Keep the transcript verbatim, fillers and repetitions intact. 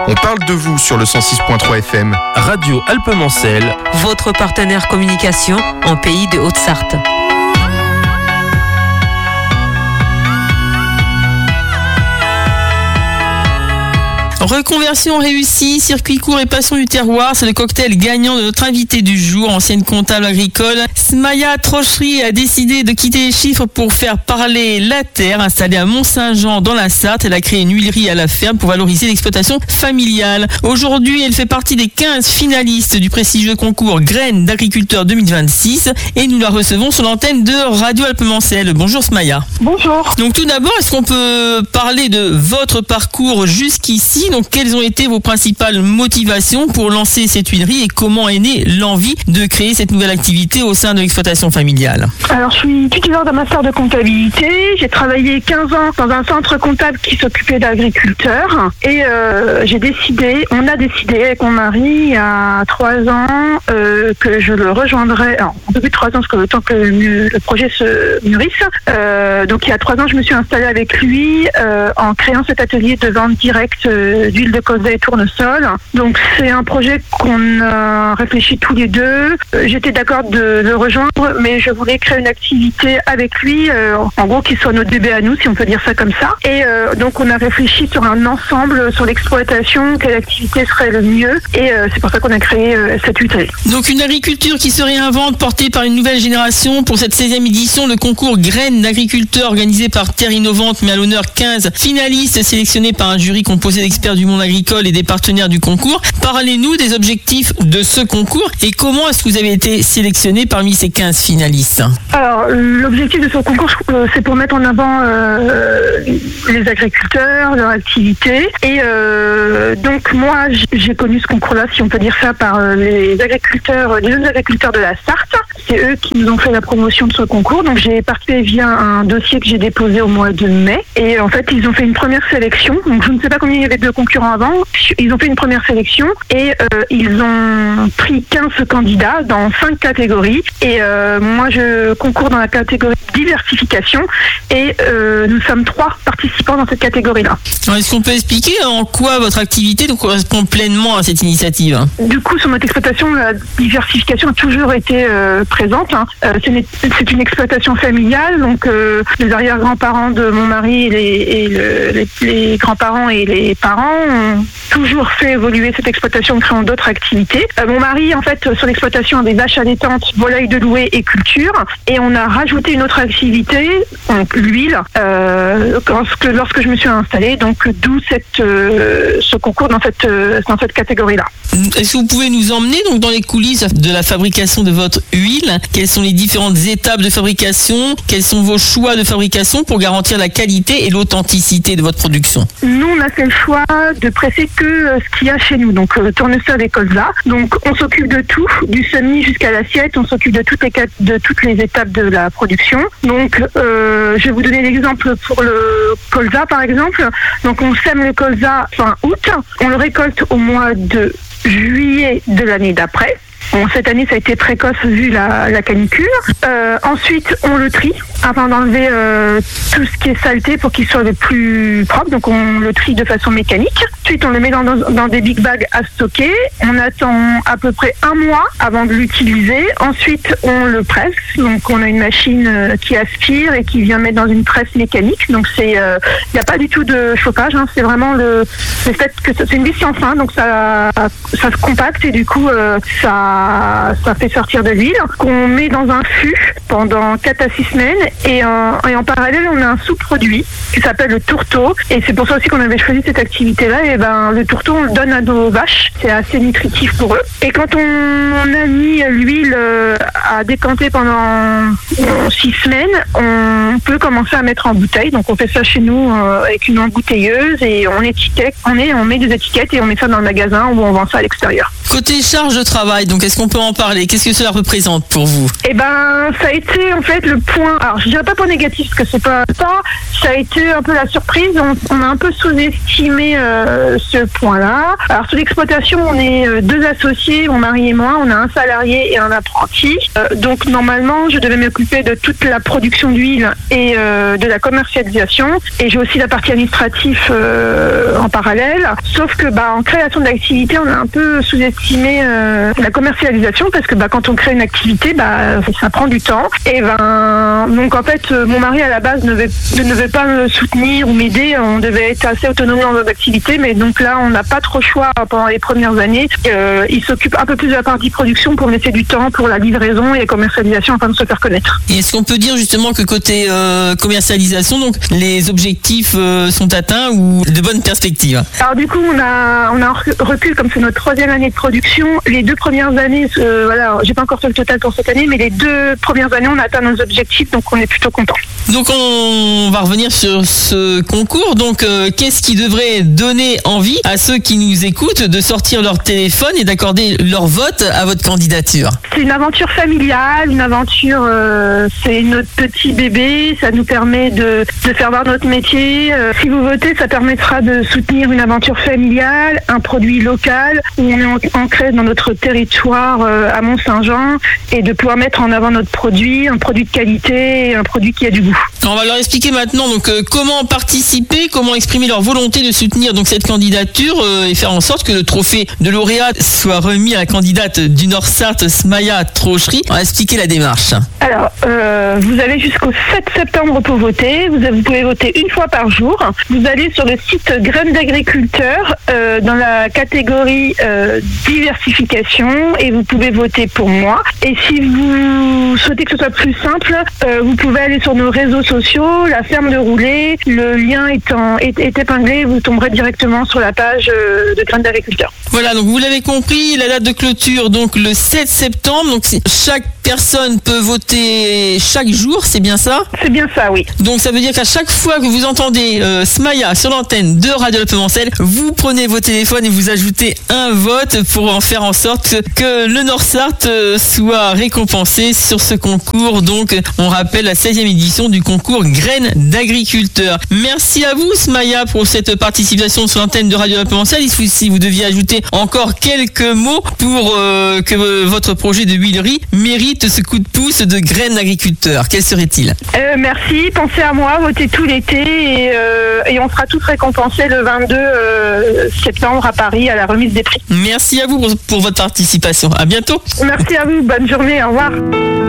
On parle de vous sur le cent six point trois F M. Radio Alpes-Mancelles, votre partenaire communication en pays de Haute-Sarthe. Reconversion réussie, circuit court et passion du terroir, c'est le cocktail gagnant de notre invité du jour, ancienne comptable agricole. Smaya Trochery a décidé de quitter les chiffres pour faire parler la terre. Installée à Mont-Saint-Jean dans la Sarthe, elle a créé une huilerie à la ferme pour valoriser l'exploitation familiale. Aujourd'hui, elle fait partie des quinze finalistes du prestigieux concours Graines d'agriculteurs deux mille vingt-six et nous la recevons sur l'antenne de Radio Alpes-Mancelles. Bonjour Smaya. Bonjour. Donc tout d'abord, est-ce qu'on peut parler de votre parcours jusqu'ici ? Donc, quelles ont été vos principales motivations pour lancer cette huilerie et comment est née l'envie de créer cette nouvelle activité au sein de l'exploitation familiale? Alors, je suis titulaire d'un master de comptabilité. J'ai travaillé quinze ans dans un centre comptable qui s'occupait d'agriculteurs. Et euh, j'ai décidé, on a décidé avec mon mari il y a trois ans euh, que je le rejoindrais. Alors, un peu plus de trois ans, parce que le temps que le, le projet se mûrisse. Euh, donc, il y a trois ans, je me suis installée avec lui euh, en créant cet atelier de vente directe euh, d'huile de colza et tournesol. Donc c'est un projet qu'on a réfléchi tous les deux. J'étais d'accord de le rejoindre, mais je voulais créer une activité avec lui, euh, en gros qu'il soit notre bébé à nous, si on peut dire ça comme ça. Et euh, donc on a réfléchi sur un ensemble, sur l'exploitation, quelle activité serait le mieux. Et euh, c'est pour ça qu'on a créé euh, cette huilerie. Donc une agriculture qui se réinvente, portée par une nouvelle génération pour cette seizième édition de concours Graines d'agriculteurs organisé par Terre Innovante, mais à l'honneur quinze finalistes sélectionnés par un jury composé d'experts du monde agricole et des partenaires du concours. Parlez-nous des objectifs de ce concours et comment est-ce que vous avez été sélectionné parmi ces quinze finalistes? Alors, l'objectif de ce concours, c'est pour mettre en avant euh, les agriculteurs, leur activité. Et euh, donc, moi, j'ai connu ce concours-là, si on peut dire ça, par les agriculteurs, les jeunes agriculteurs de la Sarthe. C'est eux qui nous ont fait la promotion de ce concours. Donc, j'ai participé via un dossier que j'ai déposé au mois de mai. Et en fait, ils ont fait une première sélection. Donc, je ne sais pas combien il y avait de concurrents avant. Ils ont fait une première sélection et euh, ils ont pris quinze candidats dans cinq catégories. Et euh, moi, je concours dans la catégorie diversification et euh, nous sommes trois participants dans cette catégorie-là. Alors, est-ce qu'on peut expliquer en quoi votre activité correspond pleinement à cette initiative? Du coup, sur notre exploitation, la diversification a toujours été euh, présente. Hein. Euh, c'est, une, c'est une exploitation familiale, donc euh, les arrière-grands-parents de mon mari et, les, et le, les, les grands-parents et les parents ont toujours fait évoluer cette exploitation en créant d'autres activités. Euh, mon mari, en fait, sur l'exploitation a des vaches allaitantes, volailles de louée et culture. Et on a rajouté une autre activité, donc l'huile, euh, lorsque, lorsque je me suis installée. Donc d'où cette, euh, ce concours dans cette, euh, dans cette catégorie-là. Est-ce que vous pouvez nous emmener donc dans les coulisses de la fabrication de votre huile? Quelles sont les différentes étapes de fabrication? Quels sont vos choix de fabrication pour garantir la qualité et l'authenticité de votre production? Nous, on a fait le choix de presser que euh, ce qu'il y a chez nous, donc euh, tournesol et colza. Donc on s'occupe de tout, du semis jusqu'à l'assiette, on s'occupe de toutes les, de toutes les étapes de la production. Donc euh, je vais vous donner l'exemple pour le colza par exemple. Donc on sème le colza fin août, on le récolte au mois de juillet de l'année d'après. Bon, cette année, ça a été précoce vu la, la canicule. Euh, ensuite, on le trie afin d'enlever euh, tout ce qui est saleté pour qu'il soit le plus propre. Donc, on le trie de façon mécanique. Ensuite, on le met dans, dans, dans des big bags à stocker. On attend à peu près un mois avant de l'utiliser. Ensuite, on le presse. Donc, on a une machine euh, qui aspire et qui vient mettre dans une presse mécanique. Donc, c'est, il euh, n'y a pas du tout de chauffage. Hein. C'est vraiment le, le fait que c'est une vis sans fin. Donc, ça, ça se compacte et du coup, euh, ça ça fait sortir de l'huile qu'on met dans un fût pendant quatre à six semaines et en, et en parallèle on a un sous-produit qui s'appelle le tourteau et c'est pour ça aussi qu'on avait choisi cette activité-là. Et ben le tourteau on le donne à nos vaches, c'est assez nutritif pour eux. Et quand on, on a mis l'huile à décanter pendant six semaines, on peut commencer à mettre en bouteille. Donc on fait ça chez nous euh, avec une embouteilleuse et on étiquette, on, est, on met des étiquettes et on met ça dans le magasin ou on vend ça à l'extérieur. Côté charge de travail, donc est-ce qu'on peut en parler? Qu'est-ce que cela représente pour vous? Eh ben, ça a été en fait le point. Alors, alors je dirais pas point négatif parce que c'est pas ça, ça a été un peu la surprise, on, on a un peu sous-estimé euh, ce point-là. Alors sur l'exploitation, on est euh, deux associés, mon mari et moi, on a un salarié et un apprenti. Euh, donc normalement, je devais m'occuper de toute la production d'huile et euh, de la commercialisation, et j'ai aussi la partie administrative euh, en parallèle. Sauf que bah, en création d'activité, on a un peu sous-estimé euh, la commercialisation parce que bah, quand on crée une activité, bah, ça prend du temps. Et ben donc en fait, mon mari à la base ne devait, ne devait pas me soutenir ou m'aider. On devait être assez autonome dans nos activités, mais donc là, on n'a pas trop le choix pendant les premières années. Euh, il s'occupe un peu plus de la partie production pour laisser du temps pour la livraison et la commercialisation afin de se faire connaître. Et est-ce qu'on peut dire justement que côté euh, commercialisation, donc les objectifs euh, sont atteints ou de bonnes perspectives? Alors du coup, on a on a un recul comme c'est notre troisième année de production. Les deux premières années, euh, voilà, j'ai pas encore fait le total pour cette année, mais les deux premières années, on a atteint nos objectifs, donc on est plutôt content. Donc on va revenir sur ce concours. Donc euh, qu'est-ce qui devrait donner envie à ceux qui nous écoutent de sortir leur téléphone et d'accorder leur vote à votre candidature? C'est une aventure familiale, une aventure, euh, c'est notre petit bébé, ça nous permet de, de faire voir notre métier. Euh, si vous votez, ça permettra de soutenir une aventure familiale, un produit local où on est ancré dans notre territoire euh, à Mont-Saint-Jean, et de pouvoir mettre en avant notre produit, un produit de qualité et un produit qui a du goût. On va leur expliquer maintenant donc euh, comment participer, comment exprimer leur volonté de soutenir donc cette candidature euh, et faire en sorte que le trophée de lauréat soit remis à la candidate du Nord-Sarthe, Smaya Trochery. On va expliquer la démarche. Alors, euh, vous avez jusqu'au sept septembre pour voter. Vous, avez, vous pouvez voter une fois par jour. Vous allez sur le site Graines d'agriculteurs euh, dans la catégorie euh, diversification, et vous pouvez voter pour moi. Et si vous souhaitez que ce soit plus simple, euh, vous pouvez aller sur nos réseaux sociaux, la ferme de Roulet. Le lien étant, est, est épinglé, vous tomberez directement sur la page euh, de Graines d'agriculteurs. Voilà, donc vous l'avez compris, la date de clôture, donc le sept septembre. Donc chaque personne peut voter chaque jour, c'est bien ça? C'est bien ça, oui. Donc ça veut dire qu'à chaque fois que vous entendez euh, Smaya sur l'antenne de Radio Alpemancel, vous prenez vos téléphones et vous ajoutez un vote pour en faire en sorte que le Nord-Sarthe euh, soit récompensé sur ce concours. Donc on rappelle la seizième édition du concours Graines d'agriculteurs. Merci à vous Smaya pour cette participation sur l'antenne de Radio Alpemancel. Si vous deviez ajouter encore quelques mots pour euh, que euh, votre projet de huilerie mérite ce coup de pouce de Graines d'agriculteurs, quel serait-il? euh, Merci, pensez à moi, votez tout l'été, et, euh, et on sera tous récompensés le vingt-deux euh, septembre à Paris à la remise des prix. Merci à vous pour, pour votre participation. À bientôt. Merci à vous, bonne journée, au revoir.